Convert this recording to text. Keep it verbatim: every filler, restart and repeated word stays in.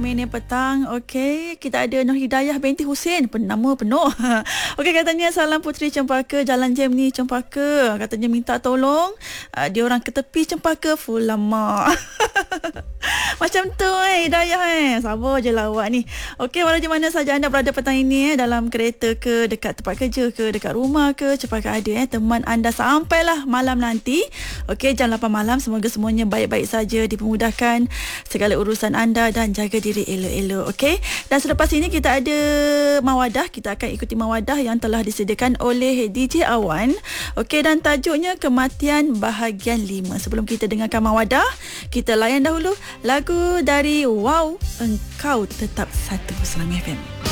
Ini petang, okey. Kita ada Nur Hidayah binti Husin, penama penuh. Okey, katanya salam Puteri Cempaka, Jalan Jem ni Cempaka. Katanya minta tolong, uh, dia orang ke tepi Cempaka full lama. Macam tu eh Hidayah eh. Sabar je lah awak ni. Okey, walau di mana saja anda berada petang ini eh, dalam kereta ke, dekat tempat kerja ke, dekat rumah ke, Cempaka ada eh teman anda sampailah malam nanti. Okey, jam lapan malam, semoga semuanya baik-baik saja, dipermudahkan segala urusan anda dan jaga diri elok-elok. Okey. Dan selepas ini kita ada Mawadah, kita akan ikuti Mawadah yang telah disediakan oleh D J Awan. Okey, dan tajuknya Kematian bahagian lima. Sebelum kita dengarkan Mawadah, kita layan dahulu lagu dari Wow, Engkau Tetap Satu Selang F M.